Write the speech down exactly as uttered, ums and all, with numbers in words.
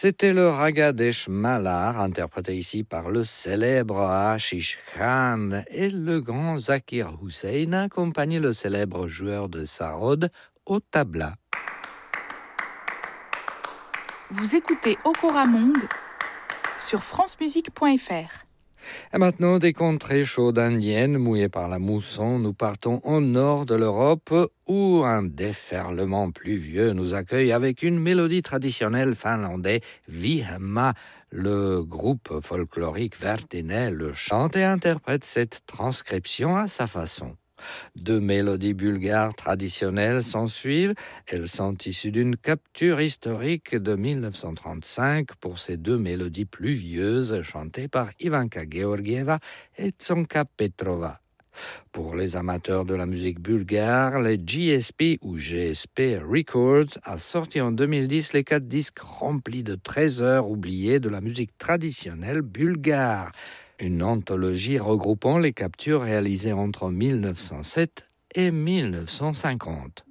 C'était le Raga Desh Malar, interprété ici par le célèbre Ashish Khan, et le grand Zakir Hussain accompagnait le célèbre joueur de sarod au tabla. Vous écoutez Okora Monde sur francemusique point f r. Et maintenant, des contrées chaudes indiennes mouillées par la mousson, nous partons au nord de l'Europe où un déferlement pluvieux nous accueille avec une mélodie traditionnelle finlandaise, Vihma. Le groupe folklorique Vertine le chante et interprète cette transcription à sa façon. Deux mélodies bulgares traditionnelles s'en suivent. Elles sont issues d'une capture historique de dix-neuf cent trente-cinq pour ces deux mélodies pluvieuses chantées par Ivanka Georgieva et Tsonka Petrova. Pour les amateurs de la musique bulgare, les G S P ou G S P Records a sorti en deux mille dix les quatre disques remplis de trésors oubliés de la musique traditionnelle bulgare. Une anthologie regroupant les captures réalisées entre mille neuf cent sept et mille neuf cent cinquante.